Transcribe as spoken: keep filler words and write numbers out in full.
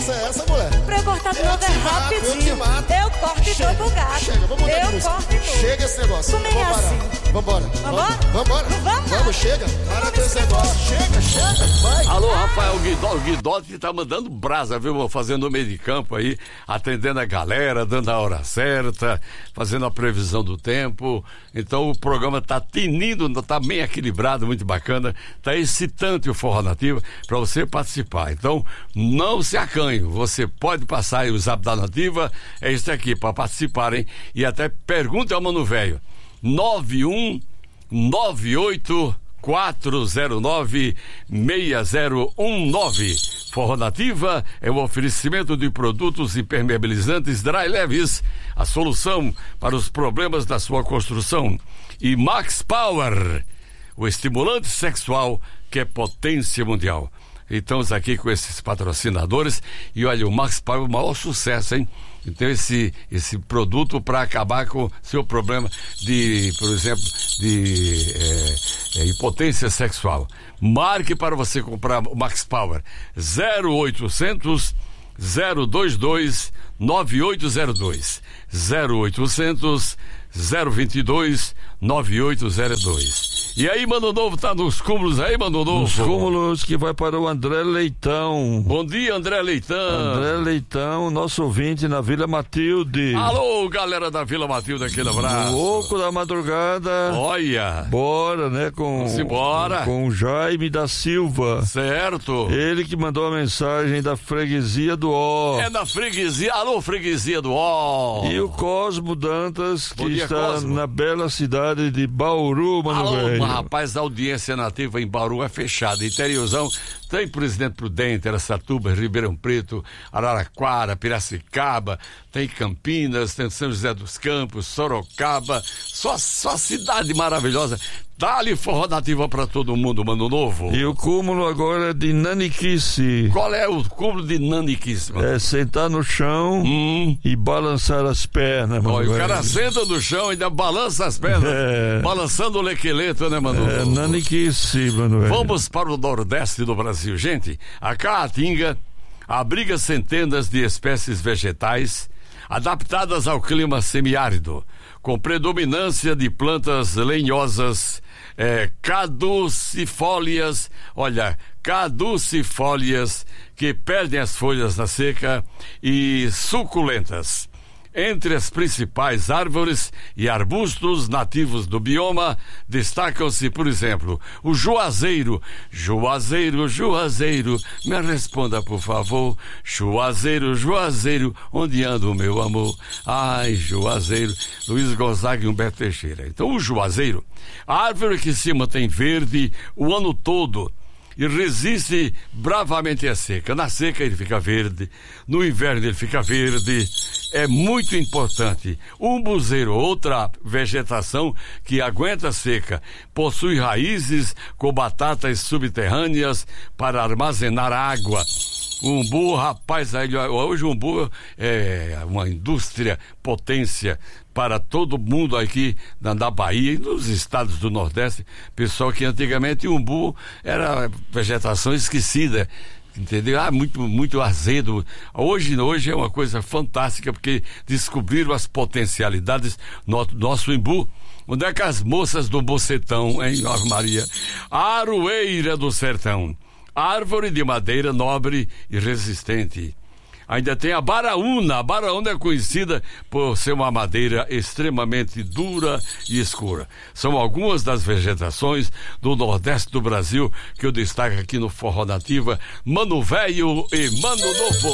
bagunça é essa, mulher? Pra eu cortar de Eu novo te é mato, rapidinho. eu te mato. Eu corto e Chega, todo o gato. Chega, vamos mudar de Eu música. corto e tudo. Chega esse negócio. Como é que é Vamos parar. assim? Vambora. Vambora? Vambora. Não vamos, não. Vamos, chega. Para com esse negócio. Chega, chega. Vai. Alô, Rafael Guidotti, o Guidotti tá mandando brasa, viu? Fazendo o meio de campo aí, atendendo a galera, dando a hora certa, fazendo a previsão do tempo. Então o programa tá tinindo, tá bem equilibrado, muito bacana, tá excitante o Forró Nativa para você participar. Então não se acanhe, você pode passar aí o Zap da Nativa, é isso aqui, para participarem e até pergunte ao Mano Velho. nove um nove oito quatro zero nove seis zero um nove. Forró Nativa é um oferecimento de produtos impermeabilizantes Dry Leves, a solução para os problemas da sua construção. E Max Power, o estimulante sexual que é potência mundial. E estamos aqui com esses patrocinadores e olha, o Max Power é o maior sucesso, hein? Então esse, esse produto para acabar com o seu problema de, por exemplo, de é, é, impotência sexual. Marque para você comprar o Max Power zero oitocentos, zero dois dois, nove oito zero dois, zero oitocentos, zero vinte e dois, nove oito zero dois. E aí, Mano Novo, tá nos cúmulos aí, Mano Novo? Nos cúmulos que vai para o André Leitão. Bom dia, André Leitão. André Leitão, nosso ouvinte na Vila Matilde. Alô, galera da Vila Matilde, aquele abraço. Louco da madrugada. Olha. Bora, né, com... Vamos embora. Com o Jaime da Silva. Certo. Ele que mandou a mensagem da freguesia do Ó. É da freguesia, alô, freguesia do Ó. E o Cosmo Dantas, Bom que dia, está Cosmo. na bela cidade de Bauru, Mano Alô, Velho. rapaz, a audiência nativa em Bauru é fechada. Interiorzão tem Presidente Prudente, Araçatuba, Ribeirão Preto, Araraquara, Piracicaba, tem Campinas, tem São José dos Campos, Sorocaba, só, só cidade maravilhosa. Dá-lhe Forró Nativa pra todo mundo, Mano Novo. E o cúmulo agora é de naniquice. Qual é o cúmulo de naniquice, mano? É sentar no chão Hum. e balançar as pernas, mano. Olha, o velho. cara senta no chão e ainda balança as pernas, É. balançando o lequeleto, né, Mano É Novo? naniquice, mano. velho. Vamos para o nordeste do Brasil. Gente, a Caatinga abriga centenas de espécies vegetais adaptadas ao clima semiárido, com predominância de plantas lenhosas, é, caducifólias, olha, caducifólias que perdem as folhas na seca e suculentas. Entre as principais árvores e arbustos nativos do bioma, destacam-se, por exemplo, o juazeiro. Juazeiro, juazeiro, me responda, por favor. Juazeiro, juazeiro, onde anda o meu amor? Ai, juazeiro. Luiz Gonzaga e Humberto Teixeira. Então, o juazeiro, a árvore que se mantém verde o ano todo e resiste bravamente à seca. Na seca ele fica verde, no inverno ele fica verde. É muito importante. O umbuzeiro, outra vegetação que aguenta a seca, possui raízes com batatas subterrâneas para armazenar água. O umbu, rapaz, hoje o umbu é uma indústria, potência para todo mundo aqui na, na Bahia e nos estados do Nordeste. Pessoal que antigamente o umbu era vegetação esquecida, entendeu? Ah, muito, muito azedo. Hoje, hoje é uma coisa fantástica porque descobriram as potencialidades do nosso umbu. Onde é que as moças do Bocetão, hein, Ave Maria? Aroeira do Sertão. Árvore de madeira nobre e resistente. Ainda tem a baraúna. A baraúna é conhecida por ser uma madeira extremamente dura e escura. São algumas das vegetações do Nordeste do Brasil que eu destaco aqui no Forró Nativa. Mano Velho e Mano Novo.